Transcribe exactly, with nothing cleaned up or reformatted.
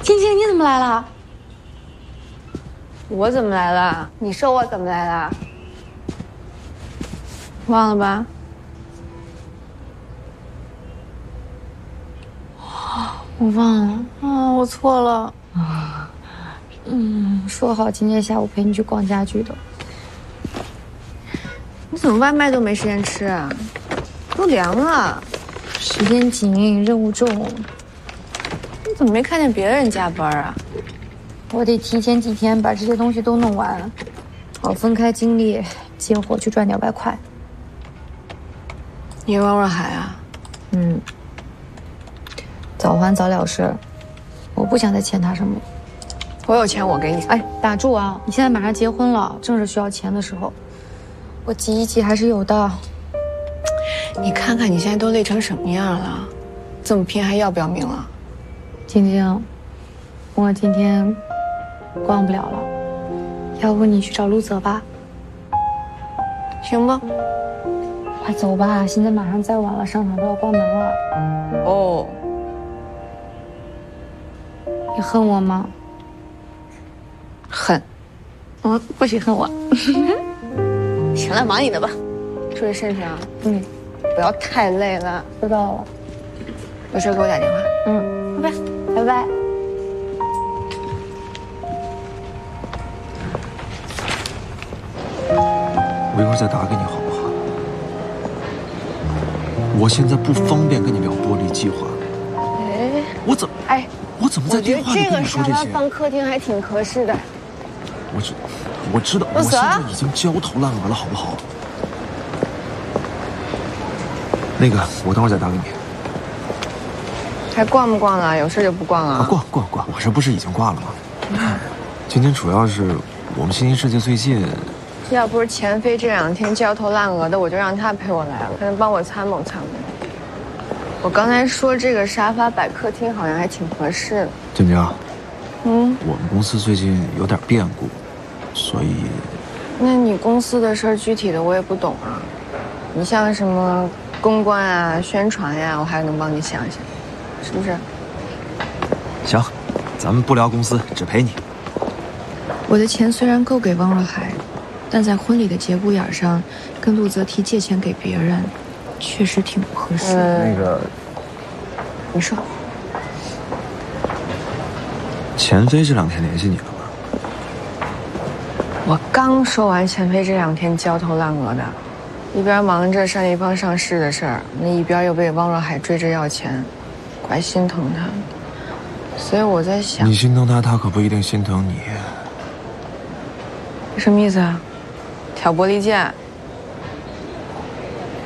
晶晶，你怎么来了？ 我怎么来了？你说我怎么来了？忘了吧？ 我忘了啊，我错了。啊，嗯，说好今天下午陪你去逛家具的。 你怎么外卖都没时间吃啊？都凉了。 时间紧，任务重。 你怎么没看见别人加班啊？ 我得提前几天把这些东西都弄完，好分开精力接活去赚点外快。 你汪若海啊？ 嗯。早还早了事，我不想再欠他什么。 我有钱我给你。 哎，打住啊！你现在马上结婚了，正是需要钱的时候，我挤一挤还是有的。 你看看你现在都累成什么样了，这么拼还要不要命了？ 晶晶，我今天逛不了了，要不你去找陆泽吧？ 行吧。 快走吧，现在马上再晚了，商场都要关门了。 哦。 你恨我吗？ 恨。 嗯，不许恨我。 行了，忙你的吧，注意身体啊。嗯，不要太累了。 知道了。 有事给我打电话。 嗯，拜拜，拜拜。 我一会儿再打给你好不好？我现在不方便跟你聊玻璃计划。 哎， 我怎么？ 哎， 我怎么在电话里跟你说这些？ 我觉得这个沙发放客厅还挺合适的。 我知，我知道，我现在已经焦头烂额了，好不好？那个，我等会儿再打给你。 还逛不逛了？有事就不逛了？ 啊，逛逛逛！我这不是已经挂了吗？今天主要是我们新兴世界最近， 要不是钱飞这两天焦头烂额的，我就让他陪我来了，他能帮我参谋参谋。我刚才说这个沙发摆客厅好像还挺合适的。 晶晶， 嗯， 我们公司最近有点变故，所以…… 那你公司的事儿具体的我也不懂啊。你像什么公关啊、宣传呀、啊，我还能帮你想想，是不是？ 行，咱们不聊公司，只陪你。 我的钱虽然够给汪若海，但在婚礼的节骨眼上，跟陆泽提借钱给别人，确实挺不合适的。 那个， 你说， 钱飞这两天联系你了吗？ 我刚说完钱飞这两天焦头烂额的，一边忙着上一方上市的事儿，那一边又被汪若海追着要钱，怪心疼他。所以我在想， 你心疼他，他可不一定心疼你。 什么意思啊？挑拨离间？